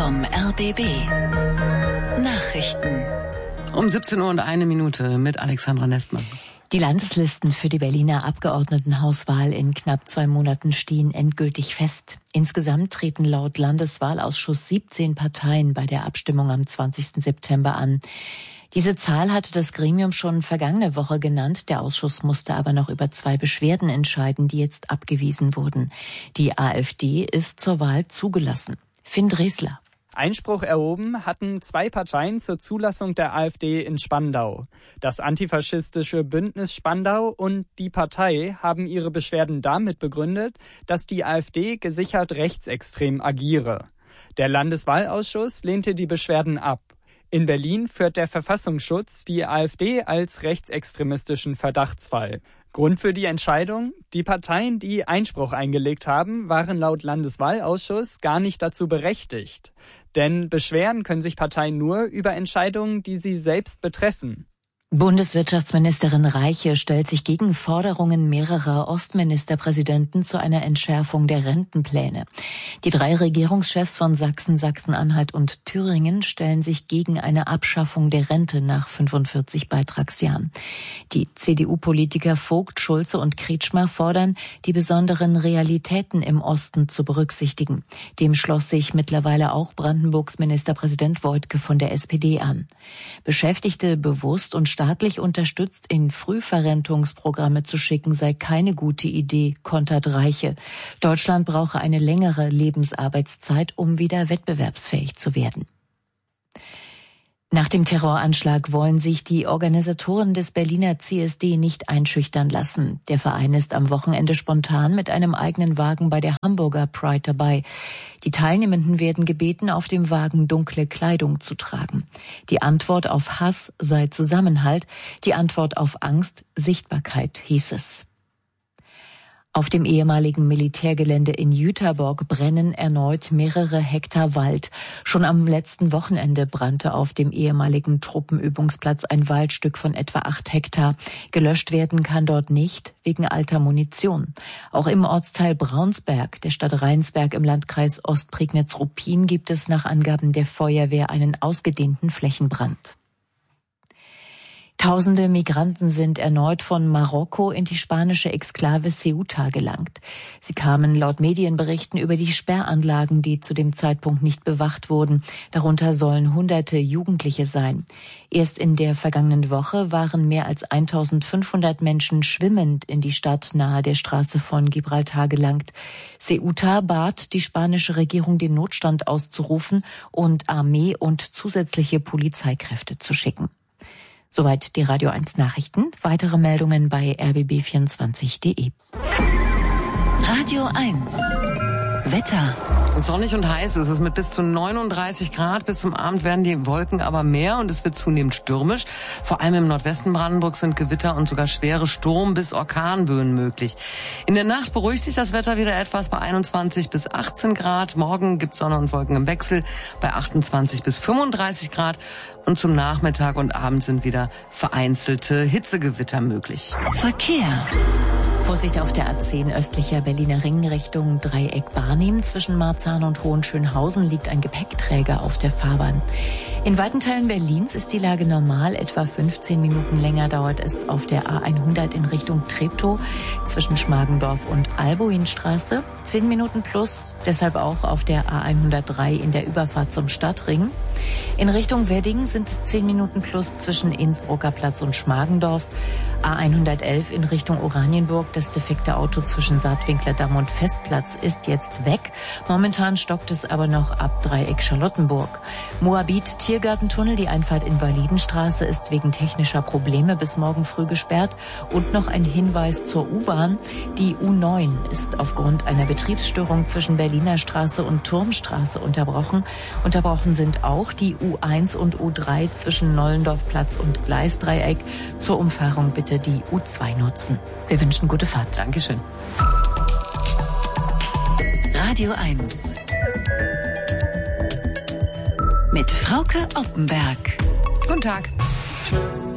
vom RBB. Nachrichten. Um 17:01 mit Alexandra Nestmann. Die Landeslisten für die Berliner Abgeordnetenhauswahl in knapp 2 Monaten stehen endgültig fest. Insgesamt treten laut Landeswahlausschuss 17 Parteien bei der Abstimmung am 20. September an. Diese Zahl hatte das Gremium schon vergangene Woche genannt. Der Ausschuss musste aber noch über 2 Beschwerden entscheiden, die jetzt abgewiesen wurden. Die AfD ist zur Wahl zugelassen. Finn Dresler. Einspruch erhoben hatten 2 Parteien zur Zulassung der AfD in Spandau. Das antifaschistische Bündnis Spandau und die Partei haben ihre Beschwerden damit begründet, dass die AfD gesichert rechtsextrem agiere. Der Landeswahlausschuss lehnte die Beschwerden ab. In Berlin führt der Verfassungsschutz die AfD als rechtsextremistischen Verdachtsfall. Grund für die Entscheidung? Die Parteien, die Einspruch eingelegt haben, waren laut Landeswahlausschuss gar nicht dazu berechtigt. Denn beschweren können sich Parteien nur über Entscheidungen, die sie selbst betreffen. Bundeswirtschaftsministerin Reiche stellt sich gegen Forderungen mehrerer Ostministerpräsidenten zu einer Entschärfung der Rentenpläne. Die 3 Regierungschefs von Sachsen, Sachsen-Anhalt und Thüringen stellen sich gegen eine Abschaffung der Rente nach 45 Beitragsjahren. Die CDU-Politiker Vogt, Schulze und Kretschmer fordern, die besonderen Realitäten im Osten zu berücksichtigen. Dem schloss sich mittlerweile auch Brandenburgs Ministerpräsident Woidke von der SPD an. Beschäftigte bewusst und staatlich unterstützt in Frühverrentungsprogramme zu schicken, sei keine gute Idee, kontert Reiche. Deutschland brauche eine längere Lebensarbeitszeit, um wieder wettbewerbsfähig zu werden. Nach dem Terroranschlag wollen sich die Organisatoren des Berliner CSD nicht einschüchtern lassen. Der Verein ist am Wochenende spontan mit einem eigenen Wagen bei der Hamburger Pride dabei. Die Teilnehmenden werden gebeten, auf dem Wagen dunkle Kleidung zu tragen. Die Antwort auf Hass sei Zusammenhalt, die Antwort auf Angst Sichtbarkeit, hieß es. Auf dem ehemaligen Militärgelände in Jüterborg brennen erneut mehrere Hektar Wald. Schon am letzten Wochenende brannte auf dem ehemaligen Truppenübungsplatz ein Waldstück von etwa 8 Hektar. Gelöscht werden kann dort nicht, wegen alter Munition. Auch im Ortsteil Braunsberg, der Stadt Rheinsberg im Landkreis Ostprignitz-Ruppin, gibt es nach Angaben der Feuerwehr einen ausgedehnten Flächenbrand. Tausende Migranten sind erneut von Marokko in die spanische Exklave Ceuta gelangt. Sie kamen laut Medienberichten über die Sperranlagen, die zu dem Zeitpunkt nicht bewacht wurden. Darunter sollen Hunderte Jugendliche sein. Erst in der vergangenen Woche waren mehr als 1500 Menschen schwimmend in die Stadt nahe der Straße von Gibraltar gelangt. Ceuta bat die spanische Regierung, den Notstand auszurufen und Armee und zusätzliche Polizeikräfte zu schicken. Soweit die Radio 1 Nachrichten. Weitere Meldungen bei rbb24.de. Radio 1. Wetter. Sonnig und heiß ist es mit bis zu 39 Grad. Bis zum Abend werden die Wolken aber mehr und es wird zunehmend stürmisch. Vor allem im Nordwesten Brandenburgs sind Gewitter und sogar schwere Sturm- bis Orkanböen möglich. In der Nacht beruhigt sich das Wetter wieder etwas bei 21 bis 18 Grad. Morgen gibt es Sonne und Wolken im Wechsel bei 28 bis 35 Grad. Und zum Nachmittag und Abend sind wieder vereinzelte Hitzegewitter möglich. Verkehr. Vorsicht auf der A10 östlicher Berliner Ring Richtung Dreieck Barnim. Zwischen Marzahn und Hohenschönhausen liegt ein Gepäckträger auf der Fahrbahn. In weiten Teilen Berlins ist die Lage normal. Etwa 15 Minuten länger dauert es auf der A100 in Richtung Treptow zwischen Schmargendorf und Albuinstraße. 10 Minuten plus, deshalb auch auf der A103 in der Überfahrt zum Stadtring. In Richtung Wedding sind es 10 Minuten plus zwischen Innsbrucker Platz und Schmargendorf. A111 in Richtung Oranienburg. Das defekte Auto zwischen Saatwinklerdamm und Festplatz ist jetzt weg. Momentan stockt es aber noch ab Dreieck Charlottenburg. Moabit Tiergartentunnel, die Einfahrt Invalidenstraße ist wegen technischer Probleme bis morgen früh gesperrt. Und noch ein Hinweis zur U-Bahn. Die U9 ist aufgrund einer Betriebsstörung zwischen Berliner Straße und Turmstraße unterbrochen. Unterbrochen sind auch die U1 und U3 zwischen Nollendorfplatz und Gleisdreieck. Zur Umfahrung bitte die U2 nutzen. Wir wünschen gute Fahrt. Dankeschön. Radio 1. Mit Frauke Oppenberg. Guten Tag.